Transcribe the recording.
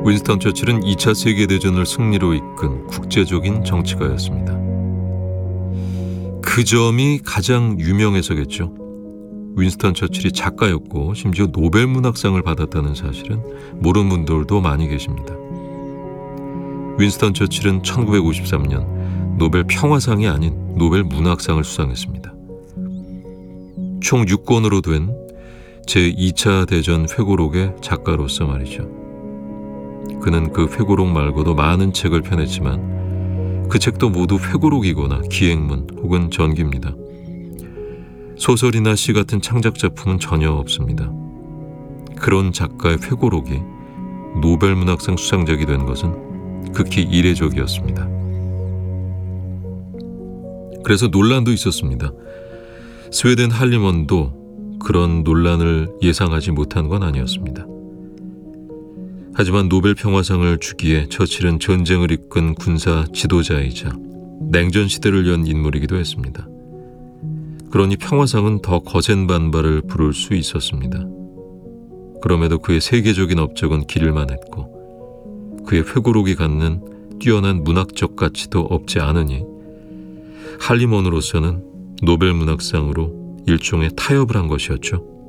윈스턴 처칠은 2차 세계대전을 승리로 이끈 국제적인 정치가였습니다. 그 점이 가장 유명해서겠죠. 윈스턴 처칠이 작가였고 심지어 노벨 문학상을 받았다는 사실은 모르는 분들도 많이 계십니다. 윈스턴 처칠은 1953년 노벨 평화상이 아닌 노벨 문학상을 수상했습니다. 총 6권으로 된 제2차 대전 회고록의 작가로서 말이죠. 그는 그 회고록 말고도 많은 책을 펴냈지만 그 책도 모두 회고록이거나 기행문 혹은 전기입니다. 소설이나 시 같은 창작 작품은 전혀 없습니다. 그런 작가의 회고록이 노벨 문학상 수상작이 된 것은 극히 이례적이었습니다. 그래서 논란도 있었습니다. 스웨덴 할리먼도 그런 논란을 예상하지 못한 건 아니었습니다. 하지만 노벨 평화상을 주기에 처칠은 전쟁을 이끈 군사 지도자이자 냉전 시대를 연 인물이기도 했습니다. 그러니 평화상은 더 거센 반발을 부를 수 있었습니다. 그럼에도 그의 세계적인 업적은 기릴만 했고 그의 회고록이 갖는 뛰어난 문학적 가치도 없지 않으니 할리먼으로서는 노벨 문학상으로 일종의 타협을 한 것이었죠.